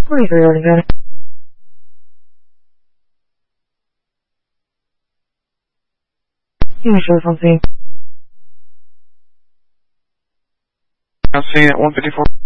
Wait for your order. You sure something? I'm seeing at 154.